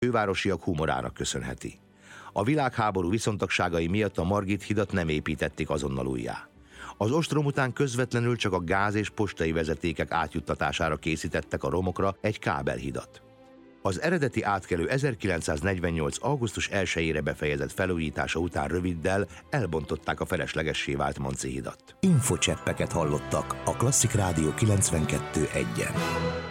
fővárosiak humorának köszönheti. A világháború viszontagságai miatt a Margit hidat nem építették azonnal újjá. Az ostrom után közvetlenül csak a gáz- és postai vezetékek átjuttatására készítettek a romokra egy kábelhidat. Az eredeti átkelő 1948. augusztus 1-ére befejezett felújítása után röviddel elbontották a feleslegessé vált Manci hidat. Infocseppeket hallottak a Klasszik Rádió 92.1-en.